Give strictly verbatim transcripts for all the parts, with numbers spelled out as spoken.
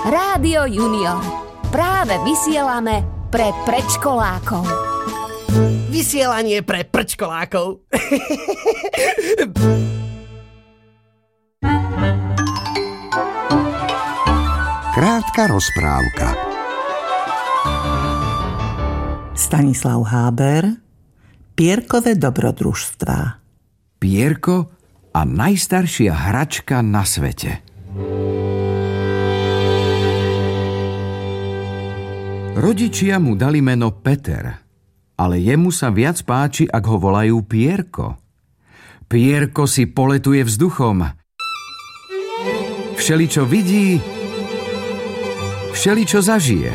Rádio Junior. Práve vysielame pre predškolákov. Vysielanie pre prčkolákov. Krátka rozprávka. Stanislav Háber, Pierkové dobrodružstvá. Pierko a najstaršia hračka na svete. Rodičia mu dali meno Peter, ale jemu sa viac páči, ak ho volajú Pierko. Pierko si poletuje vzduchom. Všeličo vidí, všeličo zažije.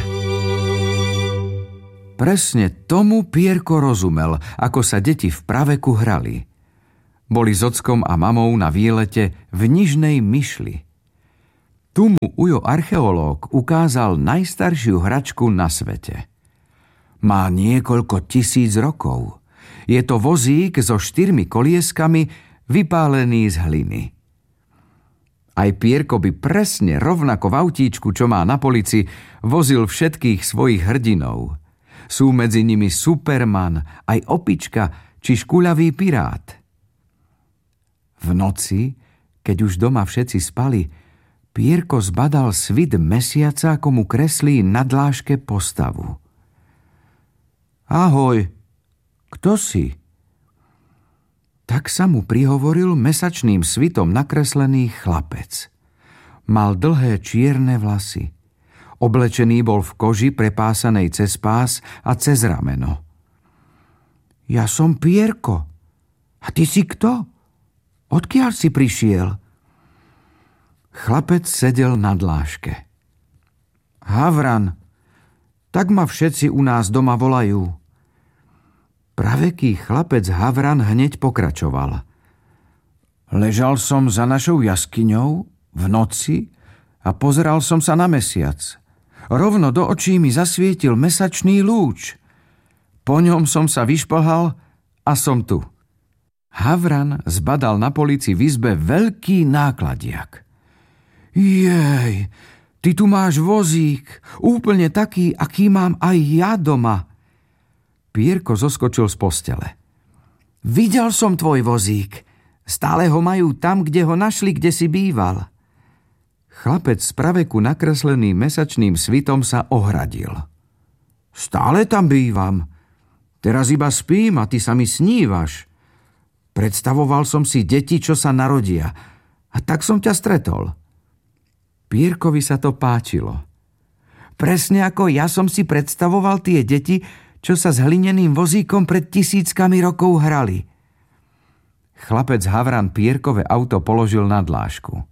Presne tomu Pierko rozumel, ako sa deti v praveku hrali. Boli s ockom a mamou na výlete v Nižnej Myšli. Tu mu Ujo archeológ ukázal najstaršiu hračku na svete. Má niekoľko tisíc rokov. Je to vozík so štyrmi kolieskami, vypálený z hliny. Aj Pierko by presne rovnako v autíčku, čo má na polici, vozil všetkých svojich hrdinov. Sú medzi nimi Superman, aj opička či škuľavý pirát. V noci, keď už doma všetci spali, Pierko zbadal svit mesiaca, ako mu kreslí na dláške postavu. Ahoj, kto si? Tak sa mu prihovoril mesačným svitom nakreslený chlapec. Mal dlhé čierne vlasy. Oblečený bol v koži prepásanej cez pás a cez rameno. Ja som Pierko. A ty si kto? Odkiaľ si prišiel? Chlapec sedel na dláške. Havran, tak ma všetci u nás doma volajú. Praveký chlapec Havran hneď pokračoval. Ležal som za našou jaskyňou v noci a pozeral som sa na mesiac. Rovno do očí mi zasvietil mesačný lúč. Po ňom som sa vyšplhal a som tu. Havran zbadal na polici v izbe veľký nákladiak. Jej, ty tu máš vozík, úplne taký, aký mám aj ja doma. Pierko zoskočil z postele. Videl som tvoj vozík. Stále ho majú tam, kde ho našli, kde si býval. Chlapec z praveku nakreslený mesačným svitom sa ohradil. Stále tam bývam. Teraz iba spím a ty sa mi snívaš. Predstavoval som si deti, čo sa narodia. A tak som ťa stretol. Pierkovi sa to páčilo. Presne ako ja som si predstavoval tie deti, čo sa s hlineným vozíkom pred tisíckami rokov hrali. Chlapec Havran Pierkové auto položil na dlášku.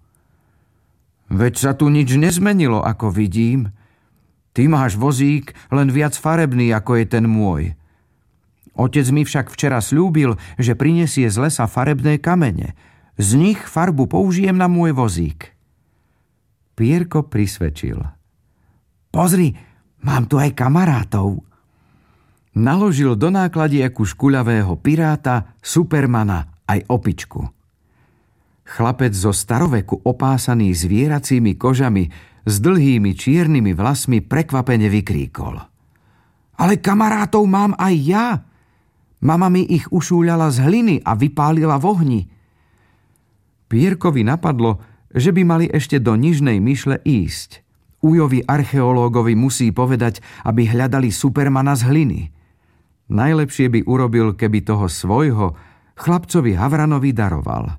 Veď sa tu nič nezmenilo, ako vidím. Ty máš vozík len viac farebný, ako je ten môj. Otec mi však včera sľúbil, že prinesie z lesa farebné kamene. Z nich farbu použijem na môj vozík. Pierko prisvedčil. Pozri, mám tu aj kamarátov. Naložil do nákladiaku škuľavého piráta, Supermana aj opičku. Chlapec zo staroveku opásaný zvieracími kožami s dlhými čiernymi vlasmi prekvapene vykríkol. Ale kamarátov mám aj ja. Mama mi ich ušúľala z hliny a vypálila v ohni. Pierkovi napadlo, že by mali ešte do Nižnej Myšle ísť. Ujovi archeológovi musí povedať, aby hľadali Supermana z hliny. Najlepšie by urobil, keby toho svojho chlapcovi Havranovi daroval.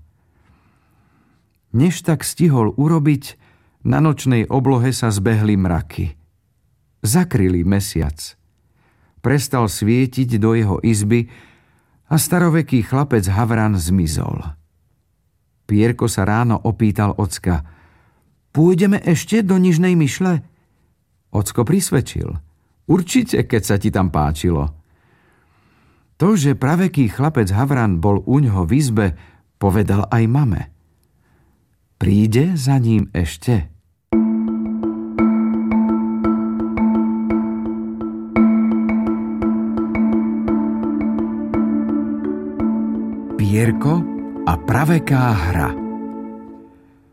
Než tak stihol urobiť, na nočnej oblohe sa zbehli mraky. Zakryli mesiac. Prestal svietiť do jeho izby a staroveký chlapec Havran zmizol. Pierko sa ráno opýtal ocka. Pôjdeme ešte do Nižnej Myšle? Ocko prisvedčil. Určite, keď sa ti tam páčilo. To, že praveký chlapec Havran bol uňho v izbe, povedal aj mame. Príde za ním ešte? Pierko a praveká hra.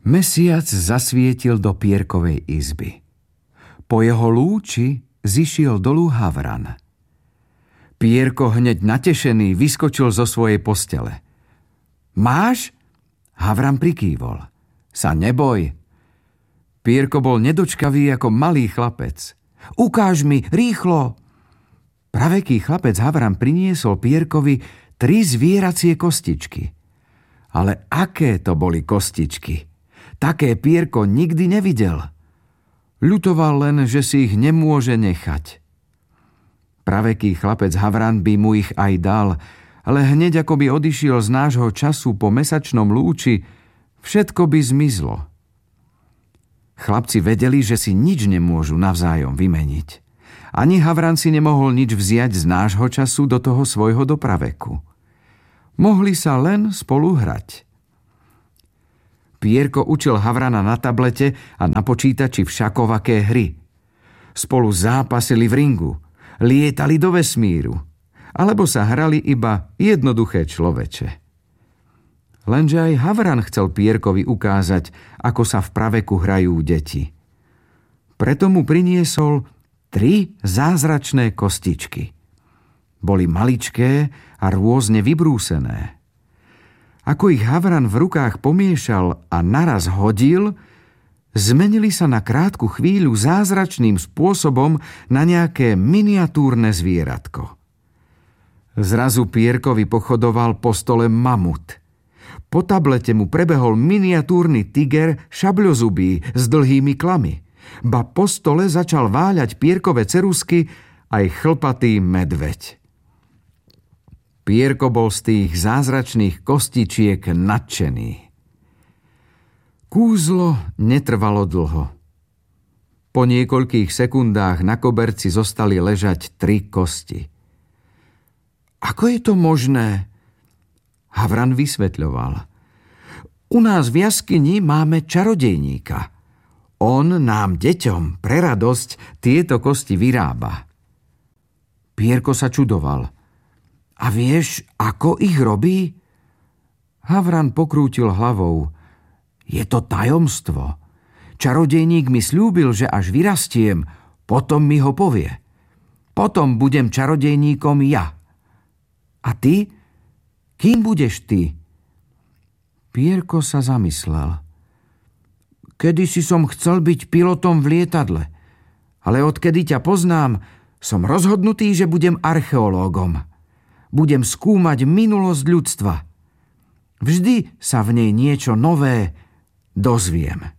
Mesiac zasvietil do Pierkovej izby. Po jeho lúči zišiel dolu Havran. Pierko hneď natešený vyskočil zo svojej postele. Máš? Havran prikývol. Sa neboj. Pierko bol nedočkavý ako malý chlapec. Ukáž mi, rýchlo! Praveký chlapec Havran priniesol Pierkovi tri zvieracie kostičky. Ale aké to boli kostičky? Také Pierko nikdy nevidel. Ľutoval len, že si ich nemôže nechať. Praveký chlapec Havran by mu ich aj dal, ale hneď ako by odišiel z nášho času po mesačnom lúči, všetko by zmizlo. Chlapci vedeli, že si nič nemôžu navzájom vymeniť. Ani Havran si nemohol nič vziať z nášho času do toho svojho dopraveku. Mohli sa len spolu hrať. Pierko učil Havrana na tablete a na počítači všakovaké hry. Spolu zápasili v ringu, lietali do vesmíru, alebo sa hrali iba jednoduché človeče. Lenže aj Havran chcel Pierkovi ukázať, ako sa v praveku hrajú deti. Preto mu priniesol tri zázračné kostičky. Boli maličké a rôzne vybrúsené. Ako ich Havran v rukách pomiešal a naraz hodil, zmenili sa na krátku chvíľu zázračným spôsobom na nejaké miniatúrne zvieratko. Zrazu Pierkovi pochodoval po stole mamut. Po tablete mu prebehol miniatúrny tiger šabľozubý s dlhými klami. Ba po stole začal váľať Pierkove ceruzky aj chlpatý medveď. Pierko bol z tých zázračných kostičiek nadšený. Kúzlo netrvalo dlho. Po niekoľkých sekundách na koberci zostali ležať tri kosti. Ako je to možné? Havran vysvetľoval. U nás v jaskyni máme čarodejníka. On nám, deťom, pre radosť tieto kosti vyrába. Pierko sa čudoval. A vieš, ako ich robí? Havran pokrútil hlavou. Je to tajomstvo. Čarodejník mi sľúbil, že až vyrastiem, potom mi ho povie. Potom budem čarodejníkom ja. A ty? Kým budeš ty? Pierko sa zamyslel. Kedysi som chcel byť pilotom v lietadle, ale odkedy ťa poznám, som rozhodnutý, že budem archeológom. Budem skúmať minulosť ľudstva. Vždy sa v nej niečo nové dozviem.